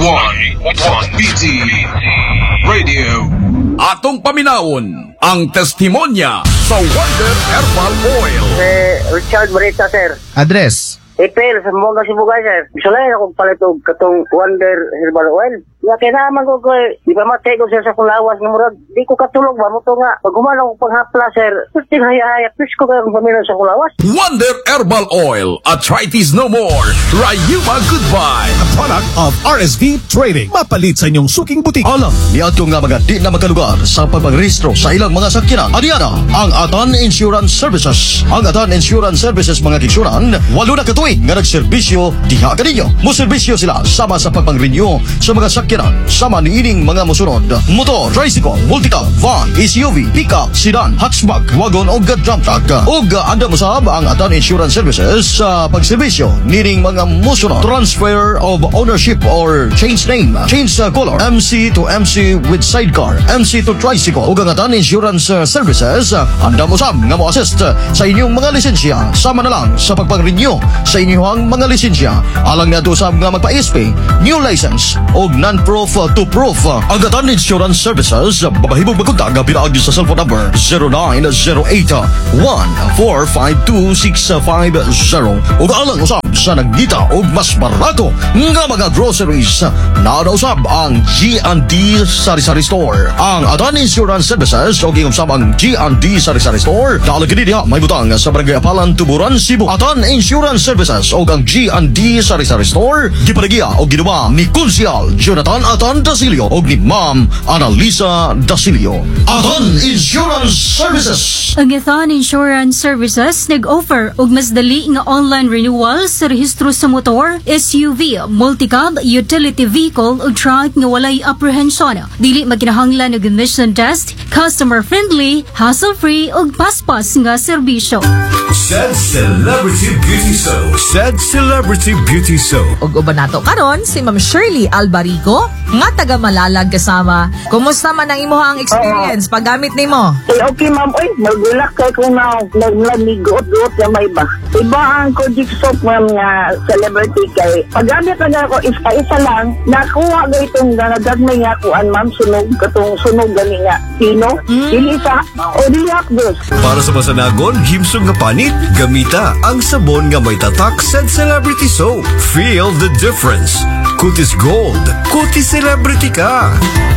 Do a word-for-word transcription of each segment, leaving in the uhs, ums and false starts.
one B T Radio. Atong paminawon ang testimonya sa Wonder Herbal Oil. Eh, Richard Barita, sir. Address? Ipil, sa mga sibugay, sir. Gusto lang akong palitog katong Wonder Herbal Oil. Nga kailangan ko ko, di ba matay ko sir sa kulawas ng murag, di ko katulog ba mo to nga. Pag gumana ko panghapla, sir, puting haya-haya, please ko kayong pamilya sa kulawas. Wonder Herbal Oil, arthritis no more, Rayuma goodbye. A product of R S V Trading. Mapalit sa inyong suking butik. Alam, niya nga mga di na makalugar sa pagpagrehistro sa ilang mga sakyanan. Adiana, ang Atan Insurance Services. Ang Atan Insurance Services mga kiksuran, walo na katuig nga nagserbisyo diha kaninyo. Muserbisyo sila sama sa pagpang-renew sa mga sakyanan. Sama ni ining mga musunod: motor, tricycle, multicab, van, S U V, pickup, sedan, hatchback, wagon o dump truck. O anda mo sab ang Atan Insurance Services sa pagserbisyo nining mga musunod: transfer of ownership or change name, change color, M C to M C with sidecar, M C to tricycle. O ang Atan Insurance Services anda mo sab nga mo assist sa inyong mga lisensya. Sama na lang sa pagpang-renew sa inyong mga lisensya. Alang na to sab nga magpa-S P, new license o non-proof to proof. Ang Atan Insurance Services, babahibog magkuntag pinaagi sa cellphone number zero nine zero eight one four five two six five zero. O alang usab sa nagdita o mas barato nga mga groceries na usab ang G and D Sari-Sari Store. Ang Atan Insurance Services o gingusab ang G and D Sari-Sari Store dalagin diha may butang sa Barangay Apalan, Tuburan, Cebu. Atan Insurance Services o ang G and D Sari-Sari Store gipanagiya o ginuba ni Kunsyal Jonathan Atan Dasilio o ni Ma'am Analisa Dasilio. Atan Insurance Services. Ang Atan Insurance Services nag-offer og mas dali nga online renewal sa rehistro sa motor, S U V, multicab, utility vehicle ug truck nga walay apprehension. Dili maginahanglan og emission test, customer friendly, hassle-free ug paspas nga serbisyo. Said Celebrity Beauty Soap. Said Celebrity Beauty Soap. Og uban nato karon si Ma'am Shirley Albarico nga taga Malalag kasama. Kumusta man ang imuhang experience uh, paggamit nimo? Eh, okay ma'am, oy, nagulak kay kung na naglamigot-got na may iba. Iba ang Kojic Soap ma'am nga celebrity kay paggamit na ako isa-isa lang, nakuha ko itong nanagagmay nga kuan ma'am, sunog, katong sunog gani nga pino, mm. Dili isa, o dili akdos. Para sa masanagon, himsog nga panit, gamita ang sabon nga may tatak Said Celebrity Soap. Feel the difference. Kutis Gold. Kutis Celebrity ka.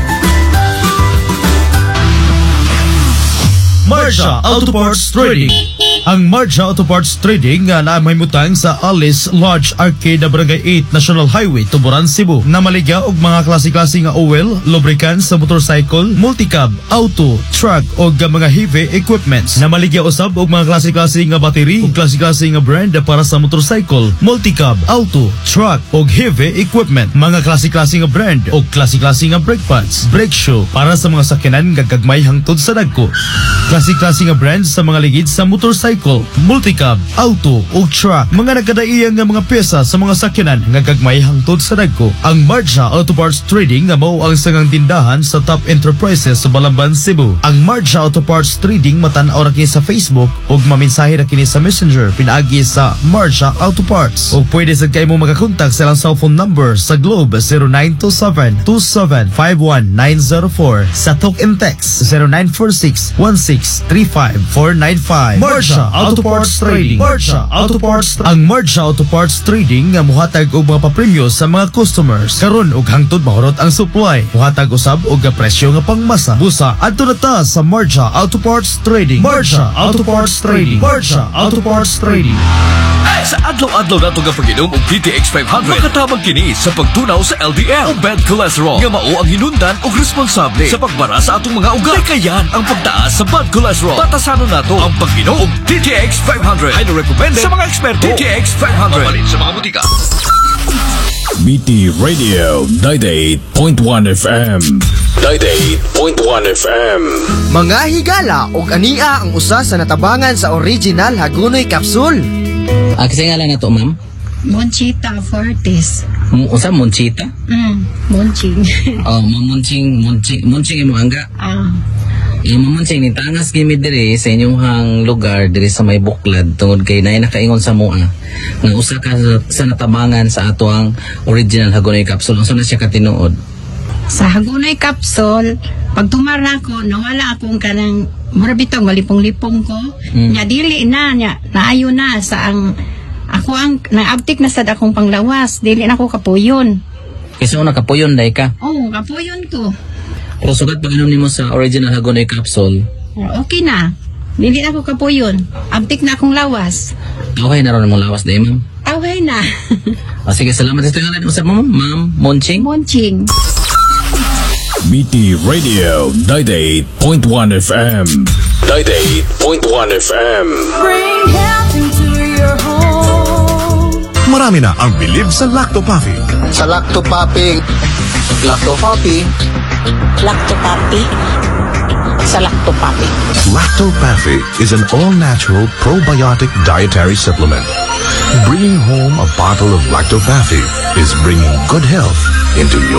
Marcia Auto Parts Trading. Ang Marcia Auto Parts Trading nga na may mutang sa Alice Lodge Arcade na Barangay eight National Highway, Tuburan, Cebu. Na maligya og mga klase-klase nga oil, lubricants sa motorcycle, multicab, auto, truck o mga heavy equipments. Na maligya usab og mga klase-klase nga battery o klase-klase nga brand para sa motorcycle, multicab, auto, truck o heavy equipment. Mga klase-klase nga brand o klase-klase nga brake pads, brake shoe para sa mga sakyanan nga gagmay hangtod sa dagko. Klase-klase nga brand sa mga ligid sa motorcycle, multicab, auto o truck. Mga nagkadaiyang nga mga pyesa sa mga sakyanan nga gagmay hangtod sa dagko. Ang Marcia Auto Parts Trading nga mao ang sangang tindahan sa top enterprises sa Balamban, Cebu. Ang Marcia Auto Parts Trading matan-aw ra kini sa Facebook ug maminsahe ra kini sa Messenger pinaagi sa Marcia Auto Parts. Ug pwede sad kay mo makakontak sa ilang cellphone number sa Globe zero nine two seven two seven five one nine zero four, sa talk and text zero nine four six one six three five four nine five. Marcia Auto Parts Trading. Marcia Auto Parts Trading. Ang Marcia Auto Parts Trading nga muhatag og mga papremyo sa mga customers. Karon og hangtod mahurot ang supply. Muhatag usab og presyo nga pangmasa. Busa adto na ta sa Marcia Auto Parts Trading. Marcia Auto Parts Trading. Marcia Auto Parts Trading. Sa adlaw-adlaw nato nga pag-inom og D T X five hundred, makatabang kini sa pagtunaw sa L D L o bad cholesterol nga mao ang hinundan og responsable sa pagbara sa atong mga ugat. Kayan ang pagtaas sa bad cholesterol. Batasanon nato ang pag-inom og D T X five hundred. Ay na-recommended sa mga eksperto. D T X five hundred. Mapalit sa mga butika. B T Radio ninety-eight point one F M. ninety-eight point one F M. Mga higala og ania ang usa sa natabangan sa original Hagunoy Capsule. Ah, kasi nga lang na to, ma'am? Monchita Fortis. M- usa, Monchita? Mm, Monching. Oh, Monching, Monching, Monching imo angga? Ah. Yung mamunsing ni tangas gimi diri sa inyong hang lugar diri sa may buklad tungod kay naay nakaingon sa mua nga usa ka sa, sa natabangan sa ato ang original Hagonoy capsule. Unsa na siya katinuod? Sa Hagonoy capsule, pag tumara ko, nawala akong kanang mura bitong malipong-lipong ko. Mm. Nya dili na, nya naayo na sa ang ako ang naabtik na sad akong panglawas. Dili na ako kapuyon. Kasi una kapuyon day ka. Oh, kapuyon ko. Pero sugat pag inom nimo sa original Hagonoy capsule, Okay na. Dili na ako kapuyon. Abtik na akong lawas. okay na ron mong lawas day, ma'am. Okay na. Ah, sige, salamat sa tingalan usap mo, ma'am. Monching. Monching. B T Radio ninety-eight point one F M. ninety-eight point one F M. Bring health into your home. Marami na ang bilib sa Lactopapi. Sa Lactopapi. Lactopapi. Lactopapi. Sa Lactopapi. Lactopapi is an all-natural probiotic dietary supplement. Bringing home a bottle of Lactopapi is bringing good health into your